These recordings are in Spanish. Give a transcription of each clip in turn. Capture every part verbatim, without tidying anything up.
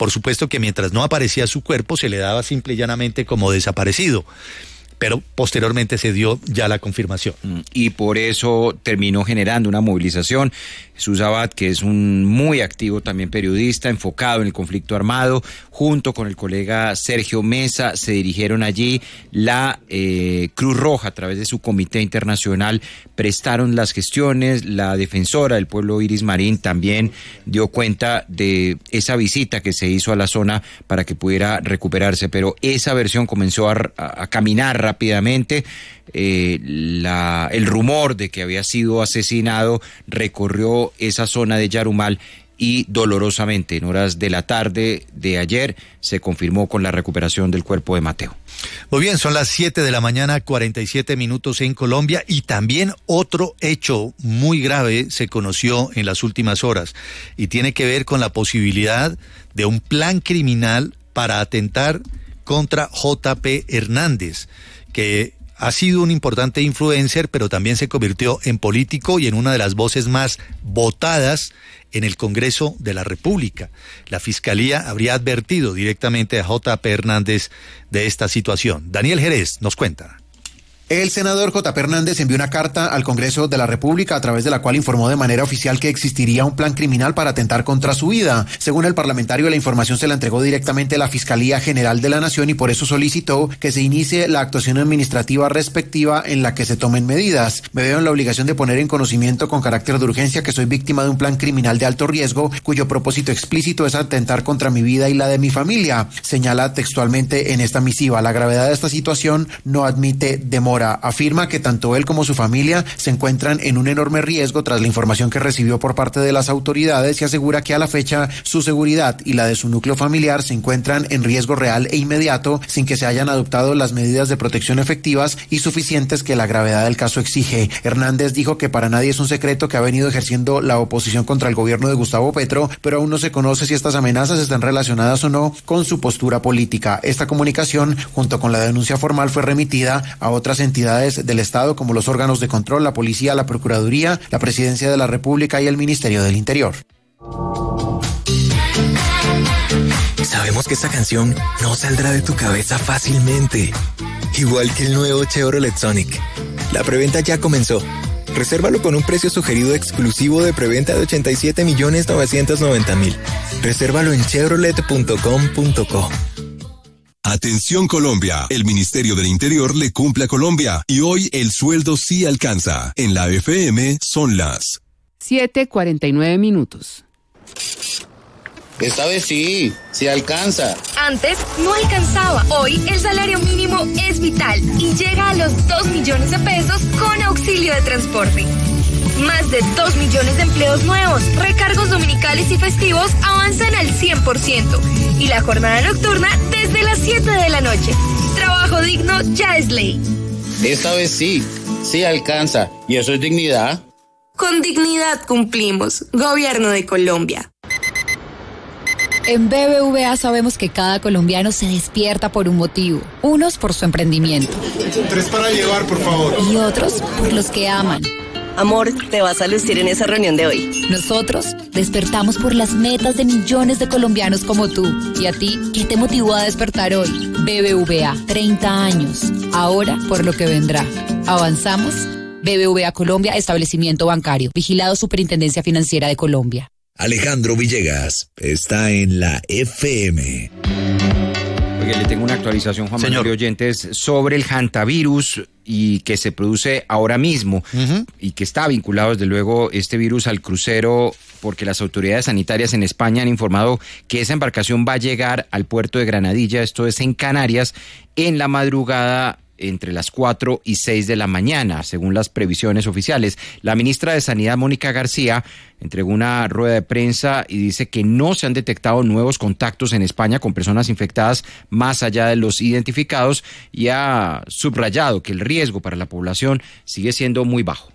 por supuesto que mientras no aparecía su cuerpo se le daba simple y llanamente como desaparecido. Pero posteriormente se dio ya la confirmación. Y por eso terminó generando una movilización. Jesús Abad, que es un muy activo también periodista, enfocado en el conflicto armado, junto con el colega Sergio Mesa, se dirigieron allí. La eh, Cruz Roja, a través de su comité internacional, prestaron las gestiones. La defensora del pueblo Iris Marín también dio cuenta de esa visita que se hizo a la zona para que pudiera recuperarse, pero esa versión comenzó a, a caminar rápidamente. Eh, la, el rumor de que había sido asesinado recorrió esa zona de Yarumal y dolorosamente en horas de la tarde de ayer se confirmó con la recuperación del cuerpo de Mateo. Muy bien, son las siete de la mañana, cuarenta y siete minutos en Colombia, y también otro hecho muy grave se conoció en las últimas horas y tiene que ver con la posibilidad de un plan criminal para atentar contra J P Hernández, que ha sido un importante influencer, pero también se convirtió en político y en una de las voces más votadas en el Congreso de la República. La Fiscalía habría advertido directamente a J P Hernández de esta situación. Daniel Jerez nos cuenta. El senador J P Hernández envió una carta al Congreso de la República a través de la cual informó de manera oficial que existiría un plan criminal para atentar contra su vida. Según el parlamentario, la información se la entregó directamente a la Fiscalía General de la Nación y por eso solicitó que se inicie la actuación administrativa respectiva en la que se tomen medidas. Me veo en la obligación de poner en conocimiento con carácter de urgencia que soy víctima de un plan criminal de alto riesgo cuyo propósito explícito es atentar contra mi vida y la de mi familia. Señala textualmente en esta misiva: la gravedad de esta situación no admite demora. Afirma que tanto él como su familia se encuentran en un enorme riesgo tras la información que recibió por parte de las autoridades y asegura que a la fecha su seguridad y la de su núcleo familiar se encuentran en riesgo real e inmediato sin que se hayan adoptado las medidas de protección efectivas y suficientes que la gravedad del caso exige. Hernández dijo que para nadie es un secreto que ha venido ejerciendo la oposición contra el gobierno de Gustavo Petro, pero aún no se conoce si estas amenazas están relacionadas o no con su postura política. Esta comunicación, junto con la denuncia formal, fue remitida a otras entidades del Estado como los órganos de control, la Policía, la Procuraduría, la Presidencia de la República y el Ministerio del Interior. Sabemos que esta canción no saldrá de tu cabeza fácilmente, igual que el nuevo Chevrolet Sonic. La preventa ya comenzó. Resérvalo con un precio sugerido exclusivo de preventa de ochenta y siete millones novecientos noventa mil. Resérvalo en chevrolet punto com punto co. Atención Colombia, el Ministerio del Interior le cumple a Colombia y hoy el sueldo sí alcanza. En la F M son las siete cuarenta y nueve minutos. Esta vez sí, sí alcanza. Antes no alcanzaba. Hoy el salario mínimo es vital y llega a los dos millones de pesos con auxilio de transporte. Más de dos millones de empleos nuevos, recargos dominicales y festivos avanzan al cien por ciento y la jornada nocturna desde las siete de la noche. Trabajo digno ya es ley. Esta vez sí, sí alcanza. ¿Y eso es dignidad? Con dignidad cumplimos. Gobierno de Colombia. En B B V A sabemos que cada colombiano se despierta por un motivo. Unos por su emprendimiento. Tres para llevar, por favor. Y otros por los que aman. Amor, te vas a lucir en esa reunión de hoy. Nosotros despertamos por las metas de millones de colombianos como tú. ¿Y a ti qué te motivó a despertar hoy? B B V A, treinta años. Ahora por lo que vendrá. ¿Avanzamos? B B V A Colombia, establecimiento bancario. Vigilado Superintendencia Financiera de Colombia. Alejandro Villegas está en la F M. Oye, le tengo una actualización, Juan Manuel, oyentes, sobre el hantavirus y que se produce ahora mismo uh-huh. y que está vinculado desde luego este virus al crucero, porque las autoridades sanitarias en España han informado que esa embarcación va a llegar al puerto de Granadilla, esto es en Canarias, en la madrugada entre las cuatro y seis de la mañana, según las previsiones oficiales. La ministra de Sanidad, Mónica García, entregó una rueda de prensa y dice que no se han detectado nuevos contactos en España con personas infectadas más allá de los identificados y ha subrayado que el riesgo para la población sigue siendo muy bajo.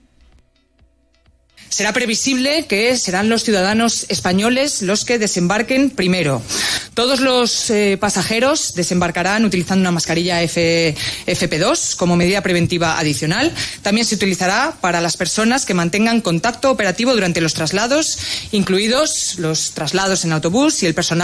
Será previsible que serán los ciudadanos españoles los que desembarquen primero. Todos los eh, pasajeros desembarcarán utilizando una mascarilla F P dos como medida preventiva adicional. También se utilizará para las personas que mantengan contacto operativo durante los traslados, incluidos los traslados en autobús y el personal